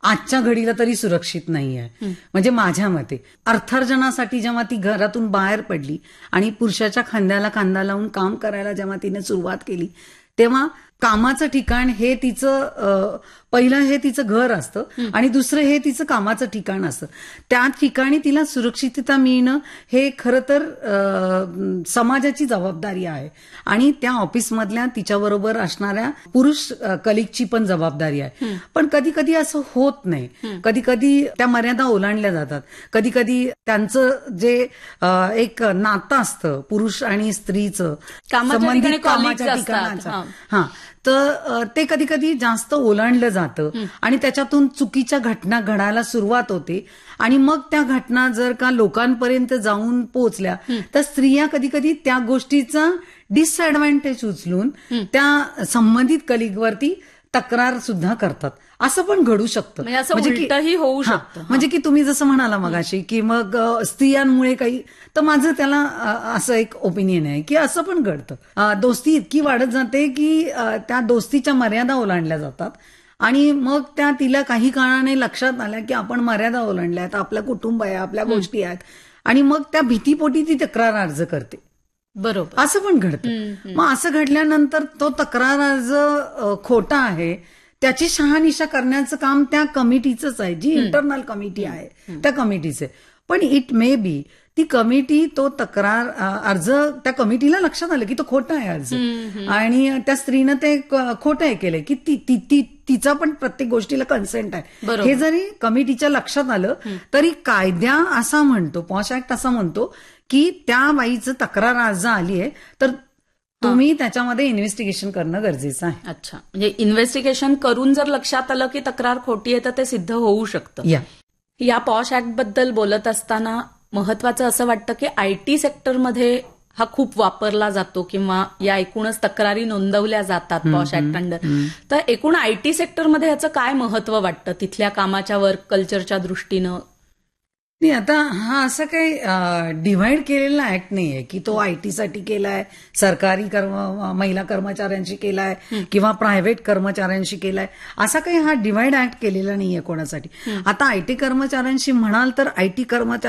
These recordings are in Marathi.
आजच्या घडीला तरी सुरक्षित नाहीये. म्हणजे माझ्या मते अर्थार्जनासाठी जेव्हा ती घरातून बाहेर पडली आणि पुरुषाच्या खांद्याला खांदा लावून काम करायला जेव्हा तिने सुरुवात केली, तेव्हा कामाचं ठिकाण हे तिचं पहिलं हे तिचं घर असतं आणि दुसरं हे तिचं कामाचं ठिकाण असतं. त्या ठिकाणी तिला सुरक्षितता मिळणं हे खरं तर समाजाची जबाबदारी आहे आणि त्या ऑफिसमधल्या तिच्याबरोबर असणाऱ्या पुरुष कलिगची पण जबाबदारी आहे. पण कधी कधी असं होत नाही. कधी कधी त्या मर्यादा ओलांडल्या जातात. कधी कधी त्यांचं जे एक नातं असतं पुरुष आणि स्त्रीचं संबंधित कामाच्या ठिकाणाचं, तर ते कधी कधी जास्त ओलांडलं जातं आणि त्याच्यातून चुकीच्या घटना घडायला सुरुवात होते आणि मग त्या घटना जर का लोकांपर्यंत जाऊन पोहोचल्या तर स्त्रिया कधी कधी त्या गोष्टीचा डिसएडव्हान्टेज उचलून त्या संबंधित कलिगवरती तक्रार सुद्धा करतात. असं पण घडू शकतं. म्हणजे की होऊ शकतं. म्हणजे की तुम्ही जसं म्हणाला मगाशी की मग स्त्रियांमुळे काही, तर माझं त्याला असं एक ओपिनियन आहे की असं पण घडतं. दोस्ती इतकी वाढत जाते की त्या दोस्तीच्या मर्यादा ओलांडल्या जातात आणि मग त्या तिला काही काळाने लक्षात आल्या की आपण मर्यादा ओलांडल्या आहेत, आपलं कुटुंब आहे, आपल्या गोष्टी आहेत आणि मग त्या भीतीपोटी ती तक्रार अर्ज करते. बरोबर, असं पण घडतं. मग असं घडल्यानंतर तो तक्रार अर्ज खोटा आहे त्याची शहानिशा करण्याचं काम त्या कमिटीचंच आहे, जी इंटरनल कमिटी आहे त्या कमिटीचे. पण इट मे बी ती कमिटी तो तक्रार अर्ज त्या कमिटीला लक्षात आलं की तो खोटा आहे अर्ज आणि त्या स्त्रीनं ते खोटं हे केलंय की तिचा पण प्रत्येक गोष्टीला कन्सेंट आहे. हे जरी कमिटीच्या लक्षात आलं तरी कायदा असा म्हणतो, पॉश ऍक्ट असा म्हणतो की त्या बाईचं तक्रार अर्ज आली आहे तर तुम्ही त्याच्यामध्ये इन्व्हेस्टिगेशन करणं गरजेचं आहे. अच्छा, म्हणजे इन्व्हेस्टिगेशन करून जर लक्षात आलं की तक्रार खोटी आहे तर ते सिद्ध होऊ शकतं. या पॉश ऍक्ट बद्दल बोलत असताना महत्वाचं असं वाटतं की आयटी सेक्टरमध्ये हा खूप वापरला जातो किंवा या एकूणच तक्रारी नोंदवल्या जातात पॉश ऍक्ट अंडर. तर एकूण आयटी सेक्टरमध्ये ह्याचं काय महत्व वाटतं तिथल्या कामाच्या वर्क कल्चरच्या दृष्टीनं? नाही, आता हा असं काही डिव्हाइड केलेला ऍक्ट नाहीये की तो आयटीसाठी केलाय, सरकारी महिला कर्मचाऱ्यांशी केलाय किंवा प्रायव्हेट कर्मचाऱ्यांशी केलाय, असा काही हा डिव्हाइड ऍक्ट केलेला नाहीये कोणासाठी. आता आयटी कर्मचाऱ्यांशी म्हणाल तर आयटी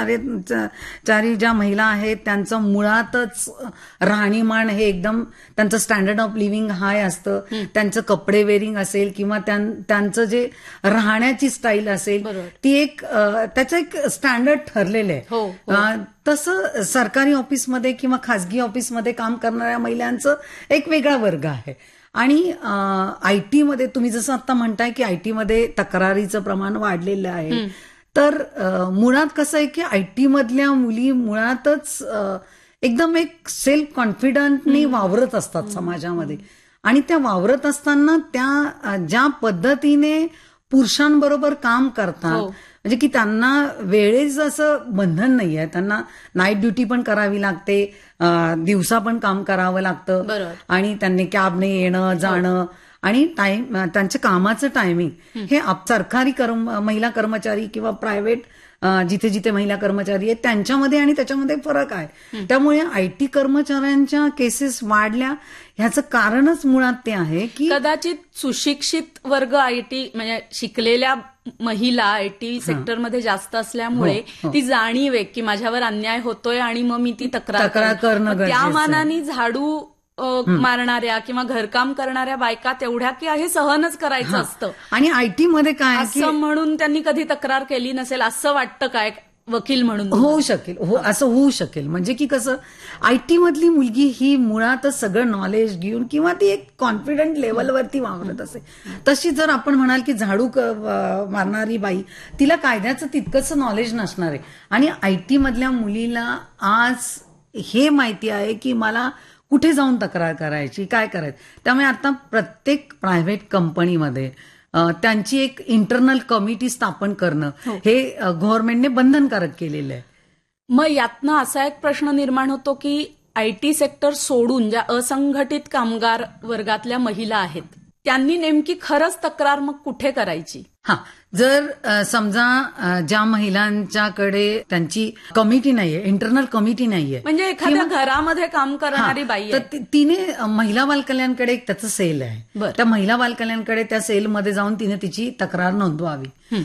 कर्मचारी ज्या महिला आहेत त्यांचं मुळातच राहणीमान हे एकदम त्यांचं स्टँडर्ड ऑफ लिव्हिंग हाय असतं. त्यांचं कपडे वेअरिंग असेल किंवा त्यांचं जे राहण्याची स्टाईल असेल ती एक त्याचं एक स्टँडर्ड ठरलेलं आहे. तसं सरकारी ऑफिसमध्ये किंवा खासगी ऑफिसमध्ये काम करणाऱ्या महिलांचं एक वेगळा वर्ग आहे. आणि आयटीमध्ये तुम्ही जसं आता म्हणताय की आयटीमध्ये तक्रारीचं प्रमाण वाढलेलं आहे, तर मुळात कसं आहे की आयटी मधल्या मुली मुळातच एकदम एक सेल्फ कॉन्फिडंटनी वावरत असतात समाजामध्ये आणि त्या वावरत असताना त्या ज्या पद्धतीने पुरुषांबरोबर काम करतात म्हणजे की त्यांना वेळेचं असं बंधन नाहीये. त्यांना नाईट ड्युटी पण करावी लागते, दिवसा पण काम करावं लागतं आणि त्यांनी कॅबने येणं जाणं आणि त्यांच्या कामाचं टायमिंग हे सरकारी महिला कर्मचारी किंवा प्रायव्हेट जिथे जिथे महिला कर्मचारी आहेत त्यांच्यामध्ये आणि त्याच्यामध्ये फरक आहे. त्यामुळे आयटी कर्मचाऱ्यांच्या केसेस वाढल्या ह्याचं कारणच मुळात ते आहे की कदाचित सुशिक्षित वर्ग आयटी म्हणजे शिकलेल्या महिला आयटी सेक्टरमध्ये जास्त असल्यामुळे ती जाणीव आहे की माझ्यावर अन्याय होतोय आणि मग मी ती तक्रार करणं त्या मानाने झाडू मारणाऱ्या किंवा घरकाम करणाऱ्या बायका तेवढ्या की हे सहनच करायचं असतं. आणि आयटी मध्ये काय असं म्हणून त्यांनी कधी तक्रार केली नसेल असं वाटतं काय वकील म्हणून? होऊ शकेल, असं होऊ शकेल. म्हणजे की कसं आयटी मधली मुलगी ही मुळातच सगळं नॉलेज घेऊन किंवा ती एक कॉन्फिडंट लेवलवरती वावरत असे. तशी जर आपण म्हणाल की झाडू मारणारी बाई तिला कायद्याचं तितकंसं नॉलेज नसणार आहे आणि आयटी मधल्या मुलीला आज हे माहिती आहे की मला कुठे जाऊन तक्रार करायची, काय करायचं. त्यामुळे आता प्रत्येक प्रायव्हेट कंपनीमध्ये त्यांची एक इंटरनल कमिटी स्थापन करणं हे गव्हर्नमेंटने बंधनकारक केलेलं आहे. मग यातनं असा एक प्रश्न निर्माण होतो की आयटी सेक्टर सोडून ज्या असंघटित कामगार वर्गातल्या महिला आहेत त्यांनी नेमकी खरंच तक्रार मग कुठे करायची? जर समजा ज्या महिलांच्याकडे त्यांची कमिटी नाहीये, इंटरनल कमिटी नाहीये, म्हणजे एखाद्या घरामध्ये काम करणारी बाई तर तिने महिला बाल कल्याणकडे एक त्याचं सेल आहे. त्या महिला बाल कल्याणकडे त्या सेलमध्ये जाऊन तिने तिची तक्रार नोंदवावी.